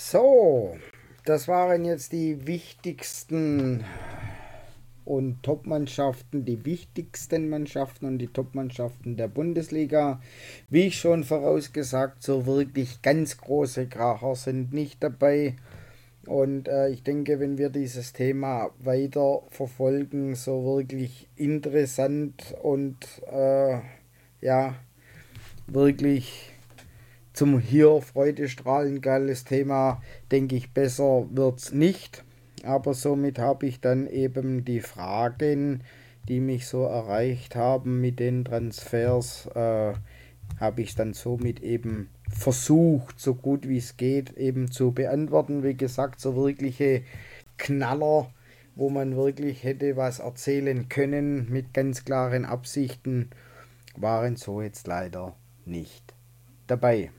So, das waren jetzt die wichtigsten und Top-Mannschaften, die wichtigsten Mannschaften und die Top-Mannschaften der Bundesliga. Wie ich schon vorausgesagt, so wirklich ganz große Kracher sind nicht dabei. Und ich denke, wenn wir dieses Thema weiter verfolgen, so wirklich interessant und ja, wirklich zum hier freudestrahlend geiles Thema, denke ich, besser wird's nicht. Aber somit habe ich dann eben die Fragen, die mich so erreicht haben mit den Transfers, habe ich dann somit eben versucht, so gut wie es geht, eben zu beantworten. Wie gesagt, so wirkliche Knaller, wo man wirklich hätte was erzählen können mit ganz klaren Absichten, waren so jetzt leider nicht dabei.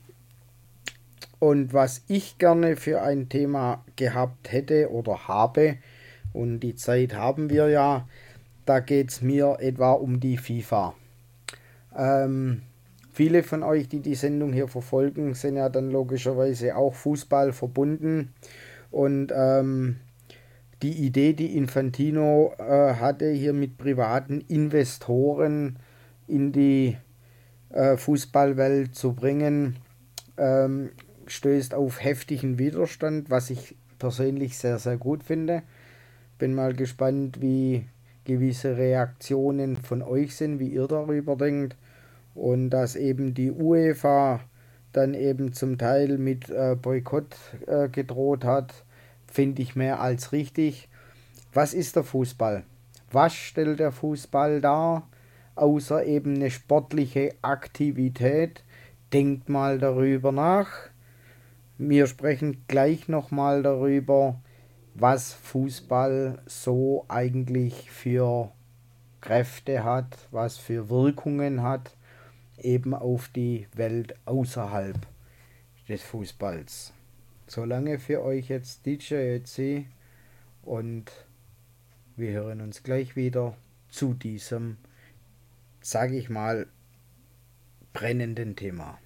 Und was ich gerne für ein Thema gehabt hätte oder habe, und die Zeit haben wir ja, da geht es mir etwa um die FIFA. Ähm, Viele von euch, die die Sendung hier verfolgen, sind ja dann logischerweise auch Fußball verbunden. Und die Idee, die Infantino hatte, hier mit privaten Investoren in die Fußballwelt zu bringen, ähm, stößt auf heftigen Widerstand, was ich persönlich sehr, sehr gut finde. Bin mal gespannt, wie gewisse Reaktionen von euch sind, wie ihr darüber denkt. Und dass eben die UEFA dann eben zum Teil mit Boykott gedroht hat, finde ich mehr als richtig. Was ist der Fußball? Was stellt der Fußball dar? Außer eben eine sportliche Aktivität. Denkt mal darüber nach. Wir sprechen gleich nochmal darüber, was Fußball so eigentlich für Kräfte hat, was für Wirkungen hat, eben auf die Welt außerhalb des Fußballs. Solange für euch jetzt DJ Ötzi und wir hören uns gleich wieder zu diesem, sage ich mal, brennenden Thema.